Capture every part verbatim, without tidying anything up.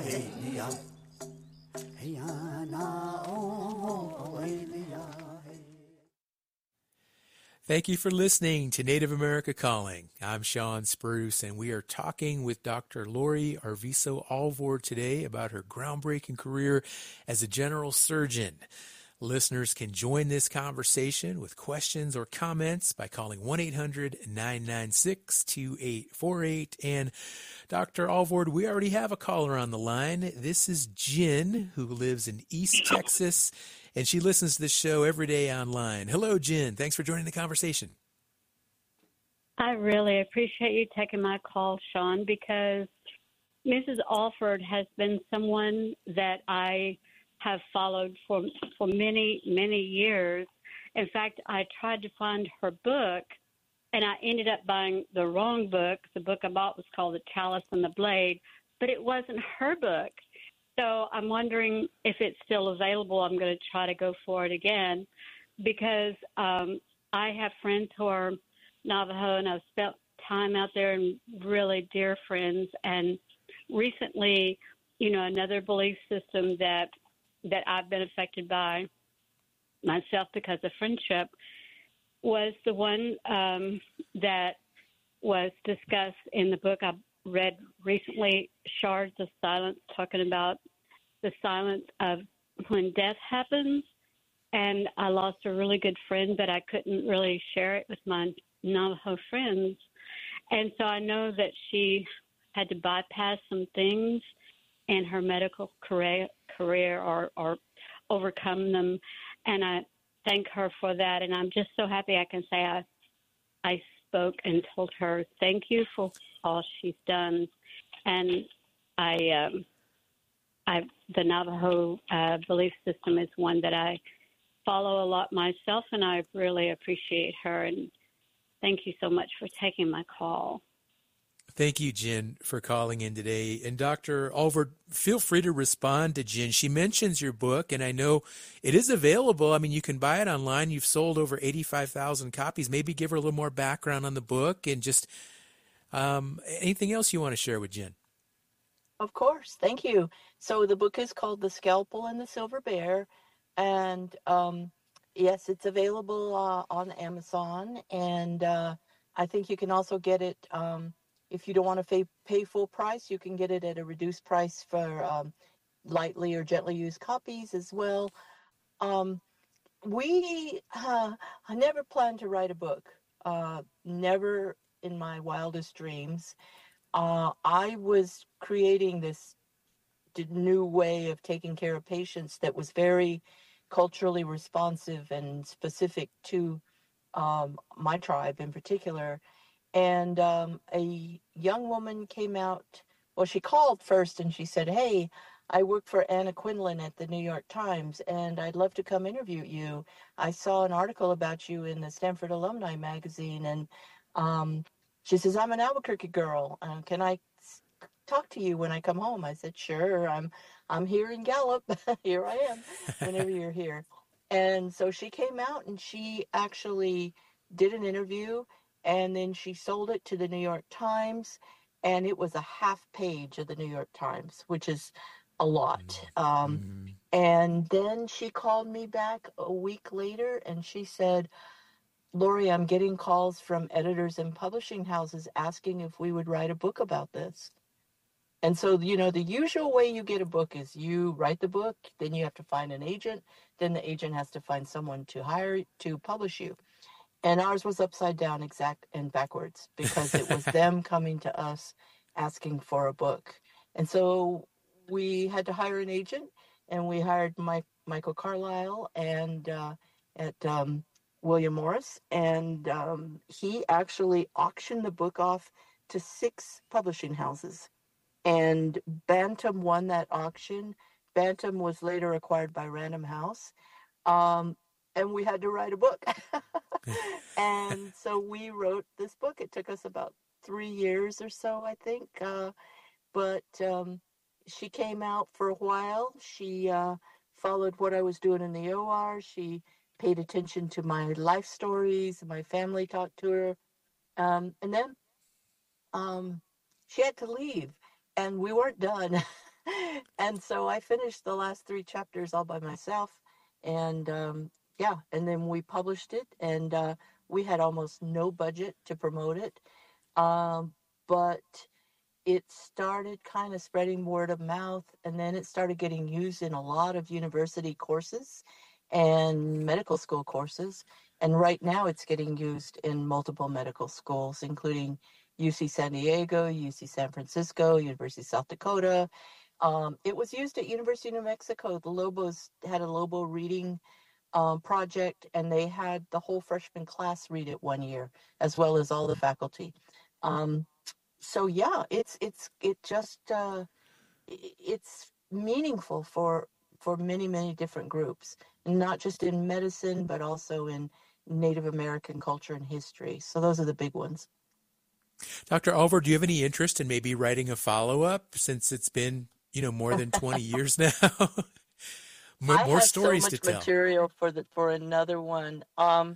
Thank you for listening to Native America Calling. I'm Sean Spruce, and we are talking with Doctor Lori Arvizo Alvord today about her groundbreaking career as a general surgeon. Listeners can join this conversation with questions or comments by calling one eight hundred nine nine six two eight four eight. And Doctor Alvord, we already have a caller on the line. This is Jen, who lives in East Texas, and she listens to this show every day online. Hello, Jen. Thanks for joining the conversation. I really appreciate you taking my call, Sean, because Missus Alvord has been someone that I have followed for for many, many years. In fact, I tried to find her book, and I ended up buying the wrong book. The book I bought was called The Chalice and the Blade, but it wasn't her book. So I'm wondering if it's still available. I'm going to try to go for it again because um, I have friends who are Navajo, and I've spent time out there and really dear friends. And recently, you know, another belief system that that I've been affected by myself because of friendship was the one um, that was discussed in the book I read recently, Shards of Silence, talking about the silence of when death happens. And I lost a really good friend, but I couldn't really share it with my Navajo friends. And so I know that she had to bypass some things in her medical career, career or, or overcome them. And I thank her for that. And I'm just so happy I can say I, I spoke and told her thank you for all she's done. And I, um, I the Navajo uh, belief system is one that I follow a lot myself, and I really appreciate her. And thank you so much for taking my call. Thank you, Jen, for calling in today. And Doctor Alvord, feel free to respond to Jen. She mentions your book, and I know it is available. I mean, you can buy it online. You've sold over eighty-five thousand copies. Maybe give her a little more background on the book and just um, anything else you want to share with Jen. Of course. Thank you. So the book is called The Scalpel and the Silver Bear. And um, yes, it's available uh, on Amazon. And uh, I think you can also get it um, if you don't want to pay, pay full price, you can get it at a reduced price for um, lightly or gently used copies as well. Um, we, uh, I never planned to write a book, uh, never in my wildest dreams. Uh, I was creating this new way of taking care of patients that was very culturally responsive and specific to um, my tribe in particular. And um, a young woman came out, well, she called first and she said, hey, I work for Anna Quinlan at the New York Times, and I'd love to come interview you. I saw an article about you in the Stanford Alumni magazine, and um, she says, I'm an Albuquerque girl. Uh, can I talk to you when I come home? I said, sure, I'm I'm here in Gallup. Here I am whenever you're here. And so she came out and she actually did an interview, and then she sold it to the New York Times, and it was a half page of the New York Times, which is a lot. Um, Mm-hmm. and then she called me back a week later and she said, Lori, I'm getting calls from editors and publishing houses asking if we would write a book about this. And so, you know, the usual way you get a book is you write the book, then you have to find an agent, then the agent has to find someone to hire to publish you. And ours was upside down, exact and backwards, because it was them coming to us asking for a book. And so we had to hire an agent, and we hired Mike, Michael Carlisle and uh, at um, William Morris, and um, he actually auctioned the book off to six publishing houses. And Bantam won that auction. Bantam was later acquired by Random House. Um, and we had to write a book. And so we wrote this book. It took us about three years or so, I think. Uh, but um, she came out for a while. She uh, followed what I was doing in the O R. She paid attention to my life stories. My family talked to her. Um, and then um, she had to leave. And we weren't done. And so I finished the last three chapters all by myself. And um, yeah, and then we published it, and uh, we had almost no budget to promote it. Um, but it started kind of spreading word of mouth, and then it started getting used in a lot of university courses and medical school courses. And right now it's getting used in multiple medical schools, including U C San Diego, U C San Francisco, University of South Dakota. Um, it was used at University of New Mexico. The Lobos had a Lobo reading um, project, and they had the whole freshman class read it one year, as well as all the faculty. Um, so yeah, it's it's it just uh, it's meaningful for for many many different groups, not just in medicine, but also in Native American culture and history. So those are the big ones. Doctor Alvord, do you have any interest in maybe writing a follow-up, since it's been, you know, more than twenty years now? more, I more have stories so much to tell. material for the for another one. Um,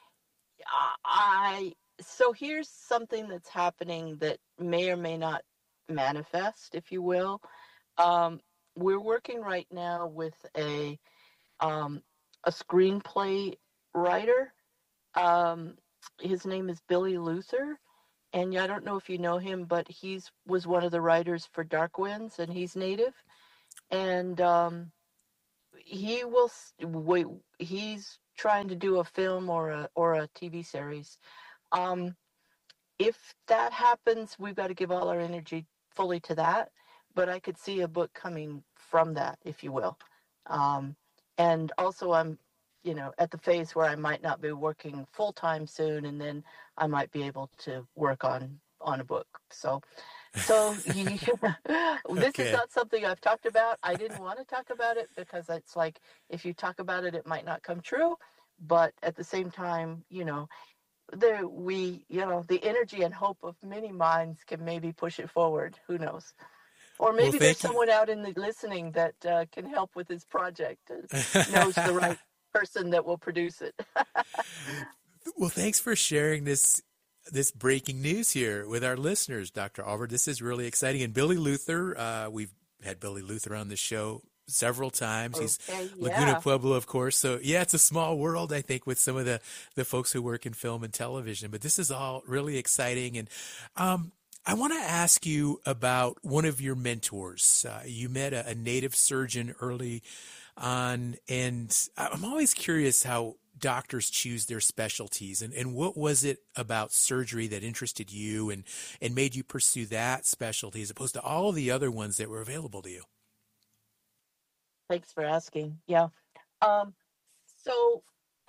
I so here's something that's happening that may or may not manifest, if you will. Um, we're working right now with a um, a screenplay writer. Um, his name is Billy Luther, and I don't know if you know him, but he's was one of the writers for Dark Winds, and he's Native, and um, he will. Wait, he's trying to do a film or a or a T V series. Um, if that happens, we've got to give all our energy fully to that. But I could see a book coming from that, if you will. Um, and also, I'm, you know, at the phase where I might not be working full time soon, and then I might be able to work on on a book. So, so this is Okay. not something I've talked about. I didn't want to talk about it because it's like if you talk about it, it might not come true. But at the same time, you know, there we you know the energy and hope of many minds can maybe push it forward. Who knows? Or Well, maybe there's thank you. someone out in the listening that uh, can help with this project, uh, knows the right person that will produce it. Well, thanks for sharing this this breaking news here with our listeners, Doctor Alvord. This is really exciting. And Billy Luther, uh, we've had Billy Luther on the show several times. He's Okay, Laguna yeah. Pueblo, of course. So yeah, it's a small world, I think, with some of the, the folks who work in film and television. But this is all really exciting. And um, I want to ask you about one of your mentors. Uh, you met a, a native surgeon early on, and I'm always curious how doctors choose their specialties, and, and what was it about surgery that interested you and, and made you pursue that specialty as opposed to all the other ones that were available to you? Thanks for asking. Yeah. Um, so,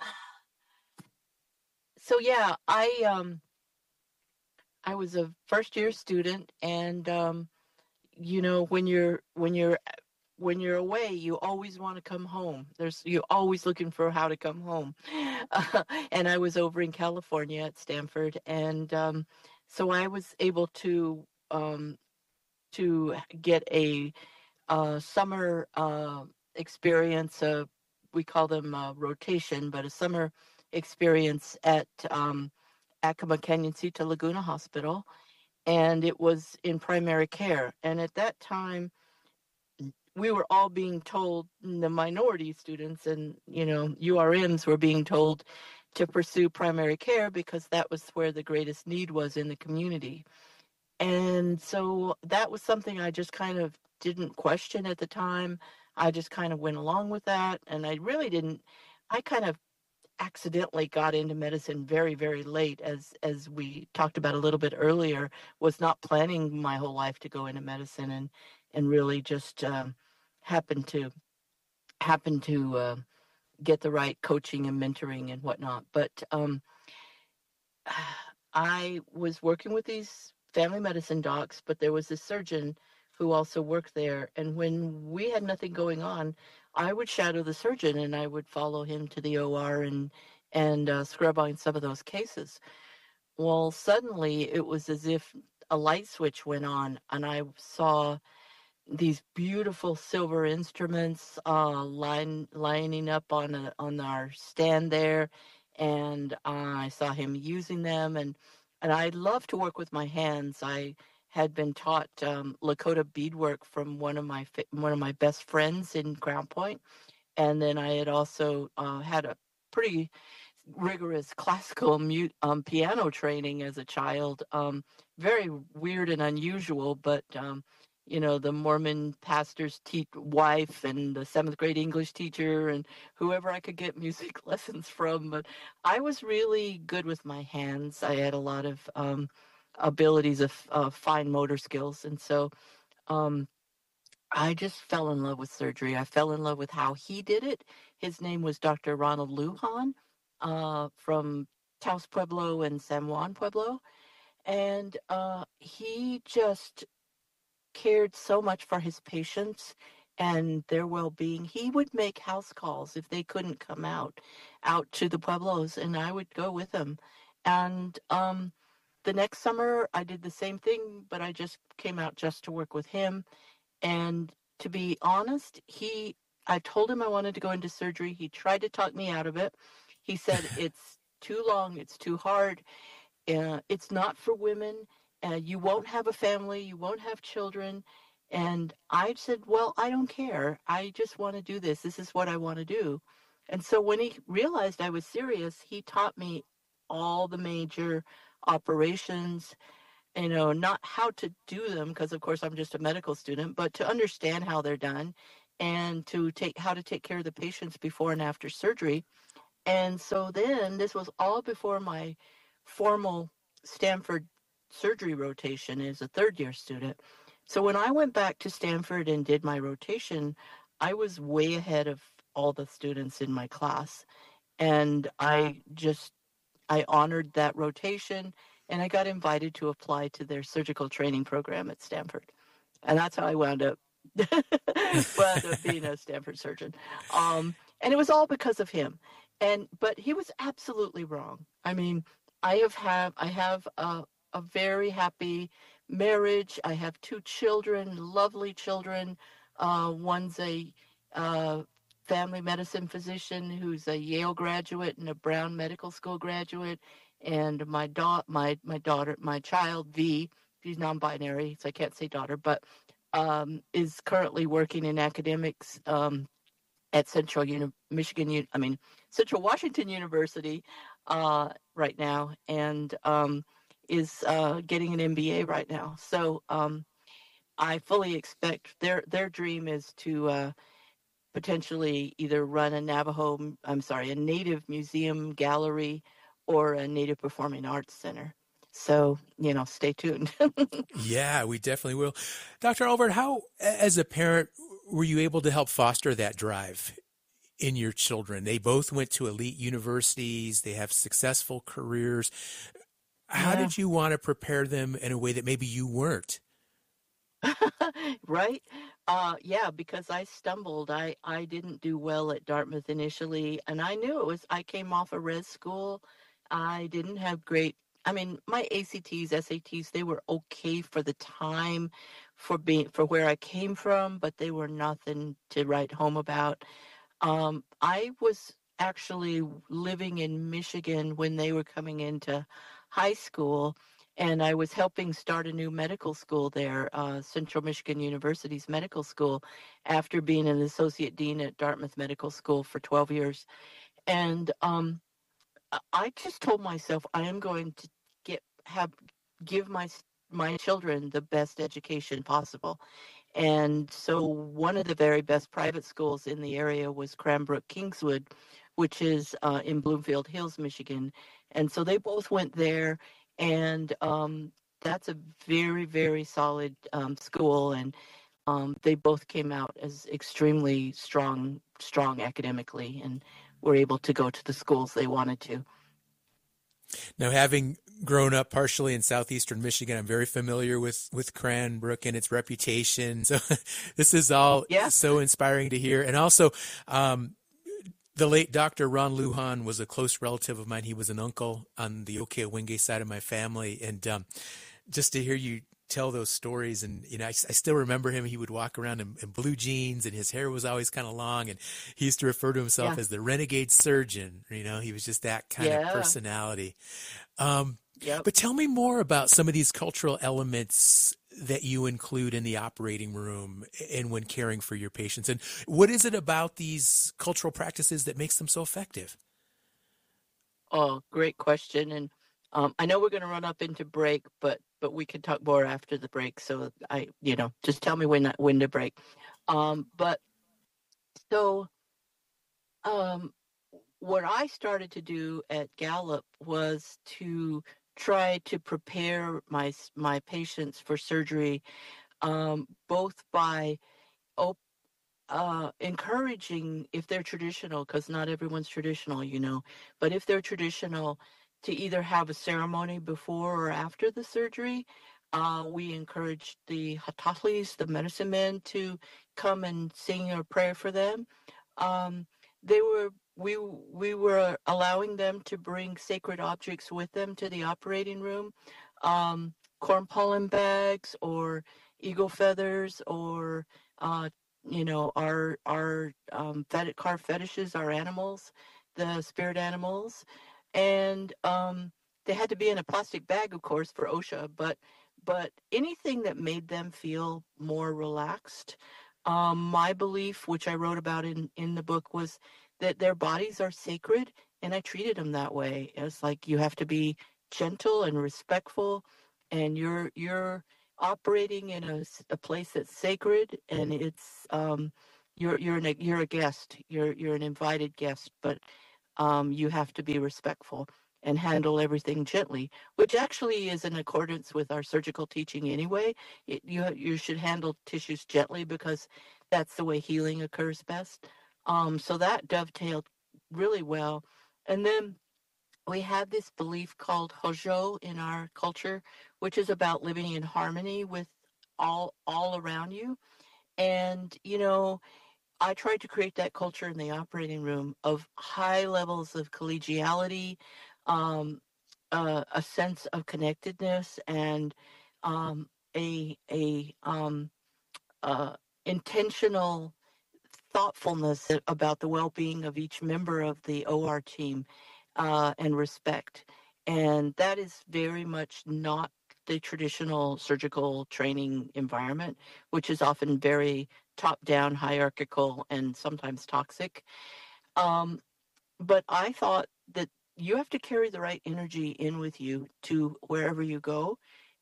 so yeah, I um, I was a first year student, and um, you know, when you're when you're when you're away, you always want to come home. There's you're always looking for how to come home. Uh, and I was over in California at Stanford, and um, so I was able to um, to get a uh, summer uh, experience. Uh, we call them uh, rotation, but a summer experience at um, Acoma Canyon Cita Laguna Hospital, and it was in primary care. And at that time, we were all being told, the minority students and, you know, U R Ms were being told to pursue primary care because that was where the greatest need was in the community. And so that was something I just kind of didn't question at the time. I just kind of went along with that. And I really didn't, I kind of accidentally got into medicine very, very late, as as we talked about a little bit earlier, was not planning my whole life to go into medicine, and and really just um, happened to happen to uh, get the right coaching and mentoring and whatnot. But um, I was working with these family medicine docs, but there was a surgeon who also worked there. And when we had nothing going on, I would shadow the surgeon and I would follow him to the O R and and uh, scrub on some of those cases. Well, suddenly it was as if a light switch went on, and I saw these beautiful silver instruments uh, line, lining up on a, on our stand there, and uh, I saw him using them, and and I love to work with my hands. I had been taught um, Lakota beadwork from one of my one of my best friends in Ground Point, and then I had also uh, had a pretty rigorous classical mute, um, piano training as a child. Um, very weird and unusual, but um, you know, the Mormon pastor's te- wife and the seventh grade English teacher and whoever I could get music lessons from. But I was really good with my hands. I had a lot of um, abilities of uh, fine motor skills, and so um, I just fell in love with surgery. I fell in love with how he did it. His name was Doctor Ronald Lujan uh, from Taos Pueblo and San Juan Pueblo. And uh, he just cared so much for his patients and their well-being. He would make house calls if they couldn't come out, out to the Pueblos, and I would go with him. And um, the next summer, I did the same thing, but I just came out just to work with him. And to be honest, he, I told him I wanted to go into surgery. He tried to talk me out of it. He said, it's too long, it's too hard, uh, it's not for women, uh, you won't have a family, you won't have children. And I said, well, I don't care. I just want to do this. This is what I want to do. And so when he realized I was serious, he taught me all the major operations, you know, not how to do them, because of course I'm just a medical student, but to understand how they're done and to take how to take care of the patients before and after surgery. And so then this was all before my formal Stanford surgery rotation as a third year student. So when I went back to Stanford and did my rotation, I was way ahead of all the students in my class. And I just, I honored that rotation, and I got invited to apply to their surgical training program at Stanford. And that's how I wound up, wound up being a Stanford surgeon. Um, and it was all because of him. And but he was absolutely wrong. I mean, I have have I have a, a very happy marriage. I have two children, lovely children. Uh, one's a uh, family medicine physician who's a Yale graduate and a Brown Medical School graduate, and my da- my my daughter, my child V, she's non-binary, so I can't say daughter, but um, is currently working in academics um, at Central Uni- Michigan, U- I mean Central Washington University uh, right now, and um, is uh, getting an M B A right now. So um, I fully expect their their dream is to uh, potentially either run a Navajo, I'm sorry, a Native museum gallery or a Native Performing Arts Center. So, you know, stay tuned. Yeah, we definitely will. Doctor Alvord, how, as a parent, were you able to help foster that drive in your children? They both went to elite universities. They have successful careers. How Yeah. did you want to prepare them in a way that maybe you weren't? Right? Uh, yeah, because I stumbled. I, I didn't do well at Dartmouth initially, and I knew it was, I came off a res school. I didn't have great, I mean, my A C Ts, S A Ts, they were okay for the time for being, for where I came from, but they were nothing to write home about. Um, I was actually living in Michigan when they were coming into high school, and I was helping start a new medical school there, uh, Central Michigan University's medical school, after being an associate dean at Dartmouth Medical School for twelve years. And um, I- I just told myself I am going to get have give my my children the best education possible. And so one of the very best private schools in the area was Cranbrook Kingswood, which is uh, in Bloomfield Hills, Michigan. And so they both went there, and um, that's a very, very solid um, school. And um, they both came out as extremely strong, strong academically, and were able to go to the schools they wanted to. Now, having grown up partially in southeastern Michigan, I'm very familiar with, with Cranbrook and its reputation. So this is all Yeah. so inspiring to hear. And also, um, the late Doctor Ron Lujan was a close relative of mine. He was an uncle on the Okewenge side of my family. And um, just to hear you tell those stories, and you know, I, I still remember him. He would walk around in, in blue jeans, and his hair was always kind of long, and he used to refer to himself Yeah. as the renegade surgeon. You know, he was just that kind Yeah. of personality. Um, Yep. but tell me more about some of these cultural elements that you include in the operating room and when caring for your patients? And what is it about these cultural practices that makes them so effective? Oh, great question. And um, I know we're going to run up into break, but but we can talk more after the break. So I, you know, just tell me when when to break. Um, but so um, what I started to do at Gallup was to try to prepare my my patients for surgery, um, both by op- uh, encouraging, if they're traditional, because not everyone's traditional, you know, but if they're traditional, to either have a ceremony before or after the surgery. Uh, we encourage the hatatlis, the medicine men, to come and sing a prayer for them. Um, they were we we were allowing them to bring sacred objects with them to the operating room, um, corn pollen bags or eagle feathers or uh, you know, our our um, fet- car fetishes, our animals, the spirit animals, and um, they had to be in a plastic bag, of course, for OSHA. But but anything that made them feel more relaxed. Um, my belief, which I wrote about in in the book, was that their bodies are sacred, and I treated them that way. It's like you have to be gentle and respectful, and you're you're operating in a, a place that's sacred, and it's um, you're you're an, you're a guest. You're you're an invited guest, but um, you have to be respectful and handle everything gently, which actually is in accordance with our surgical teaching anyway. It, you you should handle tissues gently because that's the way healing occurs best. Um, so that dovetailed really well, and then we have this belief called Hojo in our culture, which is about living in harmony with all all around you. And you know, I tried to create that culture in the operating room of high levels of collegiality, um, uh, a sense of connectedness, and um, a a um, uh, intentional thoughtfulness about the well-being of each member of the O R team, uh, and respect. And that is very much not the traditional surgical training environment, which is often very top-down, hierarchical, and sometimes toxic. Um, but I thought that you have to carry the right energy in with you to wherever you go,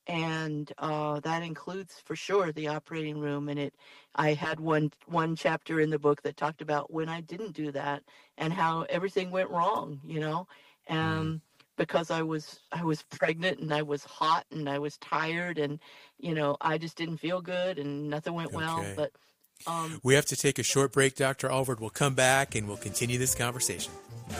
and uh, that includes for sure the operating room. And it, I had one one chapter in the book that talked about when I didn't do that and how everything went wrong. You know, Mm. um, because I was I was pregnant and I was hot and I was tired and you know I just didn't feel good and nothing went well. Okay. But um, We have to take a short break, Doctor Alvord. We'll come back and we'll continue this conversation.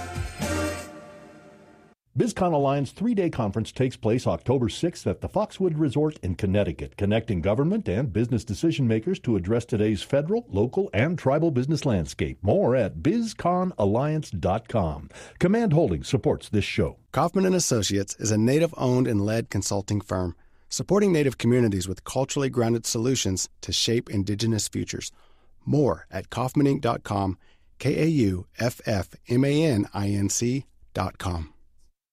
BizCon Alliance three-day conference takes place October sixth at the Foxwood Resort in Connecticut, connecting government and business decision makers to address today's federal, local, and tribal business landscape. More at biz con alliance dot com. Command Holdings supports this show. Kaufman and Associates is a Native-owned and led consulting firm supporting Native communities with culturally grounded solutions to shape Indigenous futures. More at kaufman inc dot com, K A U F F M A N I N C dot com.